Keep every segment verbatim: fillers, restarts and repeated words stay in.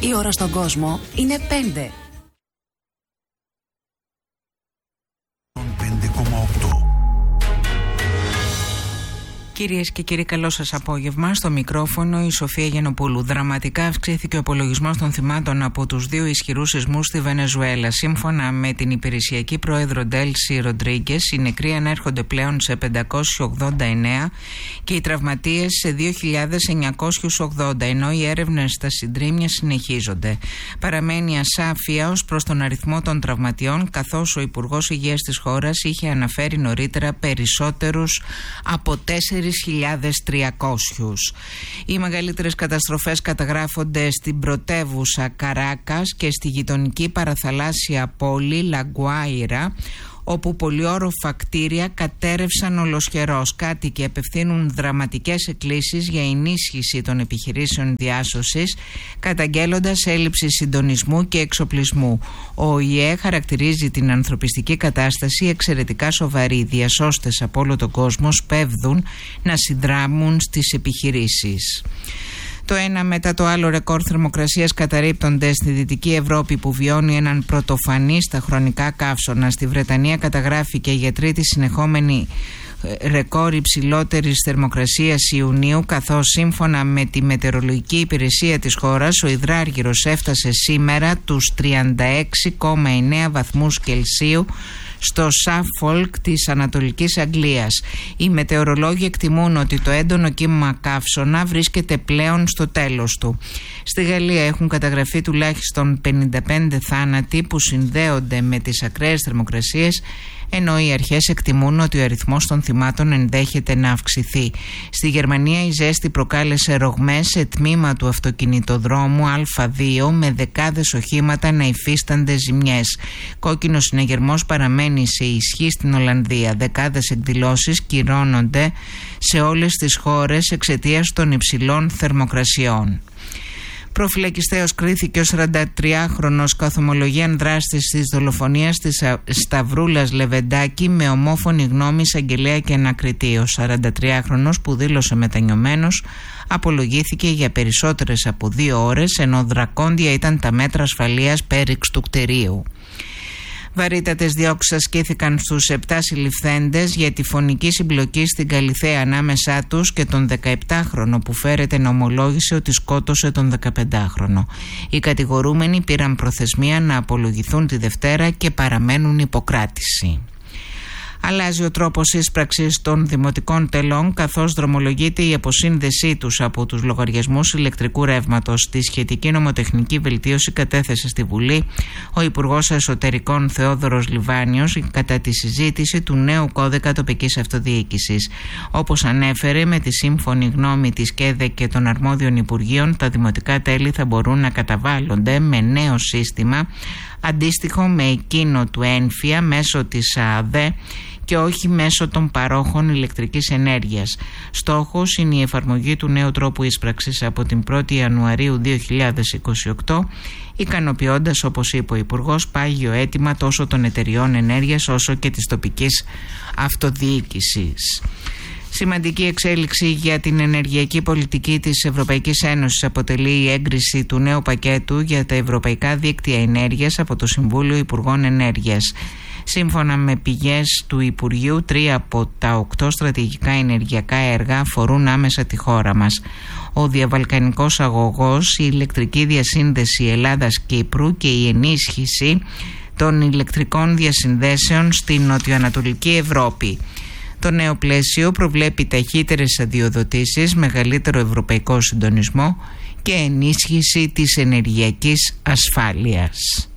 Η ώρα στον κόσμο είναι πέντε. πέντε κόμμα οκτώ. Κυρίες και κύριοι, καλό σας απόγευμα. Στο μικρόφωνο η Σοφία Γιαννοπούλου. Δραματικά αυξήθηκε ο υπολογισμός των θυμάτων από τους δύο ισχυρούς σεισμούς στη Βενεζουέλα. Σύμφωνα με την υπηρεσιακή πρόεδρο Ντέλση Ροντρίγκες, οι νεκροί ανέρχονται πλέον σε πεντακόσιους ογδόντα εννέα και οι τραυματίες σε δύο χιλιάδες εννιακόσιους ογδόντα, ενώ οι έρευνες στα συντρίμμια συνεχίζονται. Παραμένει ασάφεια ως προς τον αριθμό των τραυματιών, καθώς ο Υπουργός Υγείας της χώρας είχε αναφέρει νωρίτερα περισσότερους από τέσσερις χιλιάδες τριακόσιους. Οι μεγαλύτερες καταστροφές καταγράφονται στην πρωτεύουσα Καράκας και στη γειτονική παραθαλάσσια πόλη Λαγκουάιρα, όπου πολυόροφα κτίρια κατέρευσαν ολοσχερώς. Κάτοικοι απευθύνουν δραματικές εκκλήσεις για ενίσχυση των επιχειρήσεων διάσωσης, καταγγέλλοντας έλλειψη συντονισμού και εξοπλισμού. Ο ΟΗΕ χαρακτηρίζει την ανθρωπιστική κατάσταση εξαιρετικά σοβαρή. Οι διασώστες από όλο τον κόσμο σπέβδουν να συνδράμουν στις επιχειρήσεις. Το ένα μετά το άλλο ρεκόρ θερμοκρασίας καταρρίπτονται στη Δυτική Ευρώπη, που βιώνει έναν πρωτοφανή στα χρονικά καύσωνα. Στη Βρετανία καταγράφηκε για τρίτη συνεχόμενη ρεκόρ υψηλότερης θερμοκρασίας Ιουνίου, καθώς σύμφωνα με τη μετεωρολογική υπηρεσία της χώρας ο υδράργυρος έφτασε σήμερα τους τριάντα έξι κόμμα εννέα βαθμούς Κελσίου στο Σάφολκ της Ανατολικής Αγγλίας. Οι μετεωρολόγοι εκτιμούν ότι το έντονο κύμα καύσωνα βρίσκεται πλέον στο τέλος του. Στη Γαλλία έχουν καταγραφεί τουλάχιστον πενήντα πέντε θάνατοι που συνδέονται με τις ακραίες θερμοκρασίες, ενώ οι αρχές εκτιμούν ότι ο αριθμός των θυμάτων ενδέχεται να αυξηθεί. Στη Γερμανία η ζέστη προκάλεσε ρογμές σε τμήμα του αυτοκινητοδρόμου Α δύο, με δεκάδες οχήματα να υφίστανται ζημιές. Κόκκινος συναγερμός παραμένει σε ισχύ στην Ολλανδία. Δεκάδες εκδηλώσεις κυρώνονται σε όλες τις χώρες εξαιτίας των υψηλών θερμοκρασιών. Προφυλακιστέως κρίθηκε ο σαραντατριάχρονος καθομολογίαν δράστης της δολοφονίας της Σταυρούλας Λεβεντάκη με ομόφωνη γνώμη εισαγγελέα και ανακριτή. Ο σαραντατριάχρονος, που δήλωσε μετανιωμένος, απολογήθηκε για περισσότερες από δύο ώρες, ενώ δρακόντια ήταν τα μέτρα ασφαλείας πέριξ του κτηρίου. Βαρύτατες διώξεις ασκήθηκαν στους επτά συλληφθέντες για τη φωνική συμπλοκή στην Καλιθέα ανάμεσά τους και τον δεκαεπτάχρονο που φέρεται να ομολόγησε ότι σκότωσε τον δεκαπεντάχρονο. Οι κατηγορούμενοι πήραν προθεσμία να απολογηθούν τη Δευτέρα και παραμένουν υποκράτηση. Αλλάζει ο τρόπος ίσπραξης των δημοτικών τελών, καθώς δρομολογείται η αποσύνδεσή τους από τους λογαριασμούς ηλεκτρικού ρεύματος. Τη σχετική νομοτεχνική βελτίωση κατέθεσε στη Βουλή ο Υπουργός Εσωτερικών Θεόδωρος Λιβάνιος κατά τη συζήτηση του νέου κώδικα τοπικής αυτοδιοίκησης. Όπως ανέφερε, με τη σύμφωνη γνώμη της ΚΕΔΕ και των αρμόδιων Υπουργείων, τα δημοτικά τέλη θα μπορούν να καταβάλλονται με νέο σύστημα αντίστοιχο με εκείνο του ΕΝΦΙΑ μέσω της ΑΔΕ και όχι μέσω των παρόχων ηλεκτρικής ενέργειας. Στόχος είναι η εφαρμογή του νέου τρόπου ίσπραξης από την πρώτη Ιανουαρίου δύο χιλιάδες είκοσι οκτώ, ικανοποιώντας, όπως είπε ο Υπουργός, πάγιο αίτημα τόσο των εταιριών ενέργειας όσο και της τοπικής αυτοδιοίκησης. Σημαντική εξέλιξη για την ενεργειακή πολιτική της Ευρωπαϊκής Ένωσης αποτελεί η έγκριση του νέου πακέτου για τα ευρωπαϊκά δίκτυα ενέργειας από το Συμβούλιο Υπουργών Ενέργειας. Σύμφωνα με πηγές του Υπουργείου, τρία από τα οκτώ στρατηγικά ενεργειακά έργα αφορούν άμεσα τη χώρα μας. Ο διαβαλκανικός αγωγός, η ηλεκτρική διασύνδεση Ελλάδας-Κύπρου και η ενίσχυση των ηλεκτρικών διασυνδέσεων στην νοτιοανατολική Ευρώπη. Το νέο πλαίσιο προβλέπει ταχύτερες αδειοδοτήσεις, μεγαλύτερο ευρωπαϊκό συντονισμό και ενίσχυση της ενεργειακής ασφάλειας.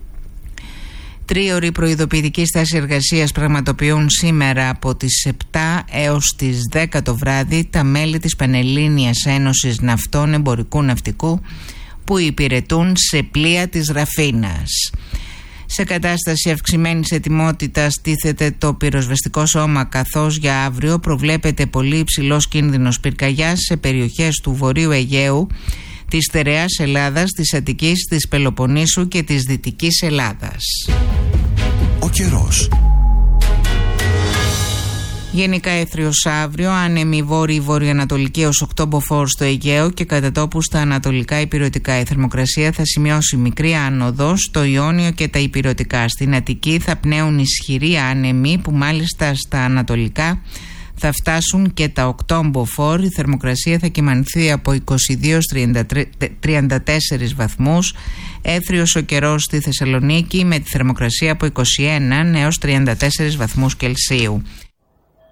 Τρίωρη προειδοποιητική στάση εργασίας πραγματοποιούν σήμερα από τις επτά έως τις δέκα το βράδυ τα μέλη της Πανελλήνιας Ένωσης Ναυτών Εμπορικού Ναυτικού που υπηρετούν σε πλοία της Ραφίνας. Σε κατάσταση αυξημένης ετοιμότητας τίθεται το πυροσβεστικό σώμα, καθώς για αύριο προβλέπεται πολύ υψηλός κίνδυνος πυρκαγιάς σε περιοχές του Βορείου Αιγαίου, της Στερεάς Ελλάδας, της Αττικής, της Πελοποννήσου και της Δυτικής Ελλάδας. Ο καιρός. Γενικά έθριος αύριο, άνεμη βόρειο-βορειοανατολική έως οκτώ μποφόρ στο Αιγαίο και κατά τόπου στα ανατολικά ηπειρωτικά. Η θερμοκρασία θα σημειώσει μικρή άνοδο στο Ιόνιο και τα ηπειρωτικά. Στην Αττική θα πνέουν ισχυροί άνεμοι που μάλιστα στα ανατολικά θα φτάσουν και τα οκτώ μποφόρ. Η θερμοκρασία θα κυμανθεί από είκοσι δύο έως τριάντα τέσσερις βαθμούς. Έθριος ο καιρός στη Θεσσαλονίκη με τη θερμοκρασία από είκοσι ένα έως τριάντα τέσσερις βαθμούς Κελσίου.